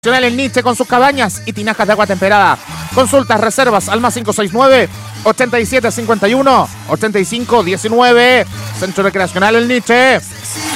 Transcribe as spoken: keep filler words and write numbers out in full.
El Nietzsche con sus cabañas y tinajas de agua temperada. Consultas, reservas al más cinco seis nueve, ochenta y siete cincuenta y uno, ochenta y cinco diecinueve. Centro Recreacional El Nietzsche.